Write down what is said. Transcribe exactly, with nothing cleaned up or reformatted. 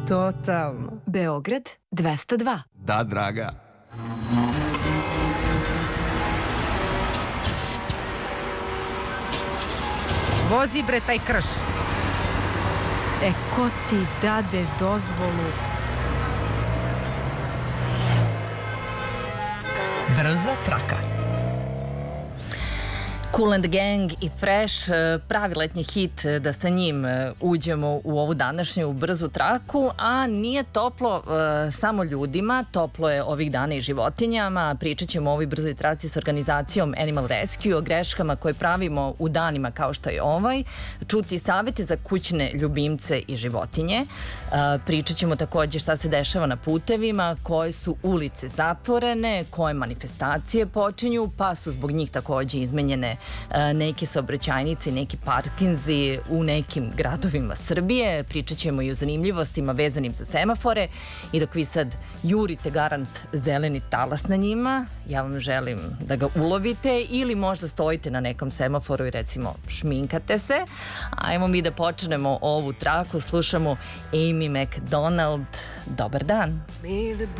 Totalno. Beograd dvesta dva. Da, draga. Vozi bre taj krš. E, ko ti dade dozvolu? Brza traka. Kool and the Gang i Fresh, pravi letnji hit da sa njim uđemo u ovu današnju brzu traku, a nije toplo e, samo ljudima, toplo je ovih dana i životinjama. Pričat ćemo o ovoj brzoj traci s organizacijom Animal Rescue, o greškama koje pravimo u danima kao što je ovaj, čuti savete za kućne ljubimce i životinje. E, pričat ćemo takođe šta se dešava na putevima, koje su ulice zatvorene, koje manifestacije počinju, pa su zbog njih takođe izmenjene neke saobraćajnice i neki parkinzi u nekim gradovima Srbije. Pričat ćemo i o zanimljivostima vezanim za semafore i dok vi sad jurite garant zeleni talas na njima, ja vam želim da ga ulovite ili možda stojite na nekom semaforu i recimo šminkate se. Ajmo mi da počnemo ovu traku, slušamo Amy McDonald. Dobar dan.